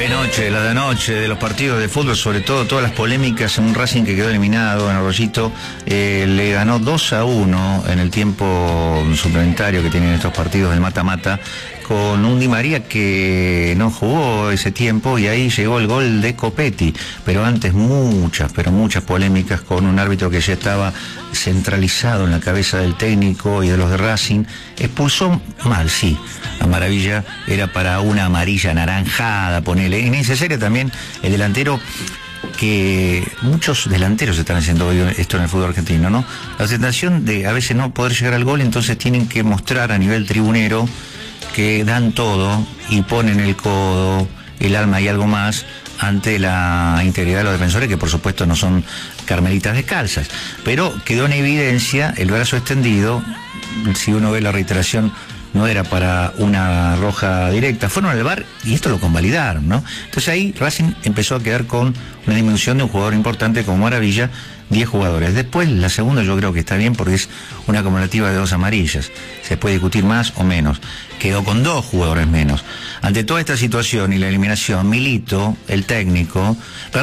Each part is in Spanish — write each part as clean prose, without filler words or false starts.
Qué noche, la de noche de los partidos de fútbol, sobre todo todas las polémicas en un Racing que quedó eliminado en Arroyito, le ganó 2-1 en el tiempo suplementario que tienen estos partidos del mata-mata, con un Di María que no jugó ese tiempo, y ahí llegó el gol de Copetti, pero antes muchas polémicas con un árbitro que ya estaba centralizado en la cabeza del técnico y de los de Racing. Expulsó mal, sí, a Maravilla, era para una amarilla anaranjada, ponele. Innecesaria también el delantero, que muchos delanteros están haciendo hoy esto en el fútbol argentino, ¿no? La sensación de a veces no poder llegar al gol, entonces tienen que mostrar a nivel tribunero que dan todo y ponen el codo, el alma y algo más ante la integridad de los defensores, que por supuesto no son carmelitas descalzas, pero quedó en evidencia el brazo extendido. Si uno ve la reiteración, no era para una roja directa, fueron al VAR y esto lo convalidaron, ¿no? Entonces ahí Racing empezó a quedar con una dimensión de un jugador importante como Maravilla, 10 jugadores. Después la segunda yo creo que está bien porque es una acumulativa de 2 amarillas, se puede discutir más o menos, quedó con 2 jugadores menos. Ante toda esta situación y la eliminación, Milito, el técnico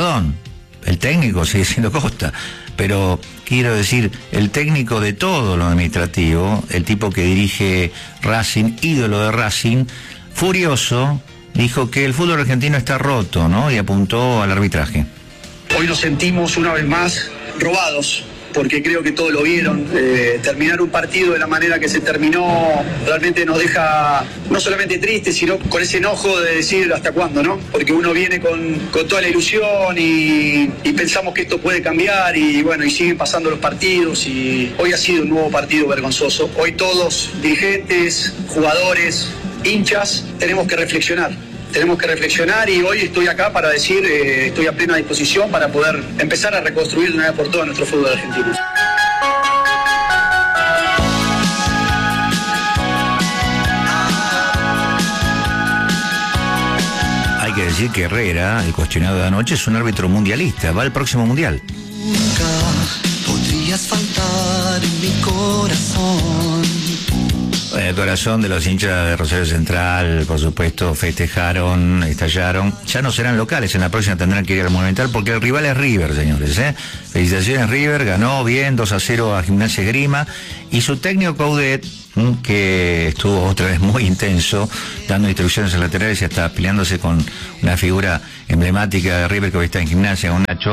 sigue siendo Costa, pero quiero decir, el técnico de todo lo administrativo, el tipo que dirige Racing, ídolo de Racing, furioso, dijo que el fútbol argentino está roto, ¿no? Y apuntó al arbitraje. Hoy nos sentimos una vez más robados, porque creo que todos lo vieron. Terminar un partido de la manera que se terminó realmente nos deja no solamente tristes, sino con ese enojo de decir hasta cuándo, ¿no? Porque uno viene con toda la ilusión y pensamos que esto puede cambiar, y bueno, y siguen pasando los partidos, y hoy ha sido un nuevo partido vergonzoso. Hoy todos, dirigentes, jugadores, hinchas, tenemos que reflexionar, y hoy estoy acá para decir, estoy a plena disposición para poder empezar a reconstruir de una vez por todas nuestro fútbol argentino. Hay que decir que Herrera, el cuestionado de anoche, es un árbitro mundialista, va al próximo mundial. Nunca podrías faltar en mi corazón. El corazón de los hinchas de Rosario Central, por supuesto, festejaron, estallaron. Ya no serán locales, en la próxima tendrán que ir al Monumental, porque el rival es River, señores, ¿eh? Felicitaciones, River, ganó bien, 2-0 a Gimnasia Esgrima, y su técnico Coudet, que estuvo otra vez muy intenso, dando instrucciones a laterales y hasta peleándose con una figura emblemática de River que hoy está en Gimnasia, con Nacho,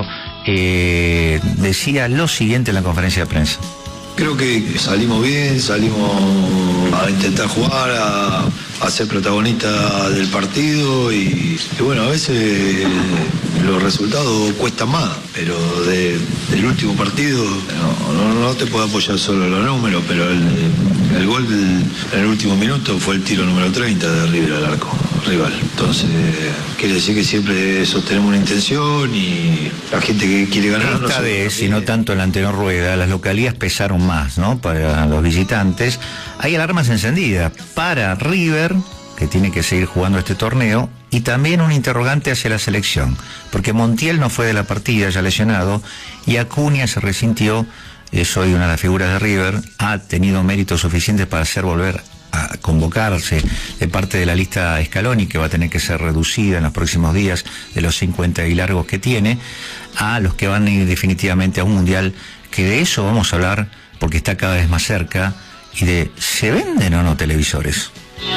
decía lo siguiente en la conferencia de prensa. Creo que salimos bien, salimos a intentar jugar, a ser protagonistas del partido, y bueno, a veces los resultados cuestan más, pero del último partido no te puedo apoyar solo en los números, pero el gol en el último minuto fue el tiro número 30 de River al arco rival. Entonces quiere decir que siempre sostenemos una intención, y la gente que quiere ganar... Esta vez, y no tanto en la anterior rueda, las localías pesaron más, ¿no? Para los visitantes hay alarmas encendidas para River, que tiene que seguir jugando este torneo, y también un interrogante hacia la selección, porque Montiel no fue de la partida, ya lesionado, y Acuña se resintió. Es hoy una de las figuras de River, ha tenido méritos suficientes para hacer volver a convocarse de parte de la lista Scaloni, que va a tener que ser reducida en los próximos días de los 50 y largos que tiene, a los que van a ir definitivamente a un mundial, que de eso vamos a hablar porque está cada vez más cerca, y de ¿se venden o no televisores?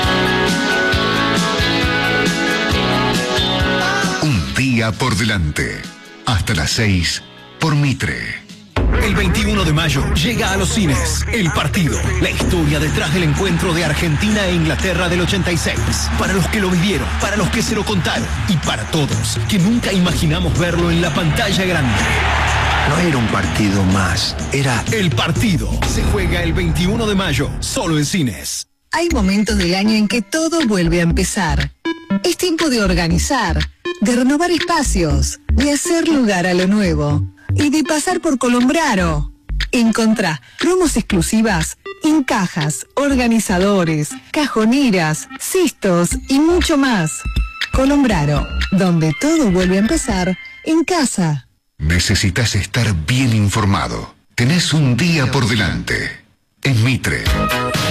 Un día por delante, hasta las 6 por Mitre. El 21 de mayo llega a los cines El Partido, la historia detrás del encuentro de Argentina e Inglaterra del 86. Para los que lo vivieron, para los que se lo contaron, y para todos que nunca imaginamos verlo en la pantalla grande. No era un partido más, era... El Partido se juega el 21 de mayo, solo en cines. Hay momentos del año en que todo vuelve a empezar. Es tiempo de organizar, de renovar espacios, de hacer lugar a lo nuevo y de pasar por Colombraro. Encontrá promos exclusivas en cajas, organizadores, cajoneras, cestos y mucho más. Colombraro, donde todo vuelve a empezar en casa. Necesitas estar bien informado. Tenés un día por delante. En Mitre.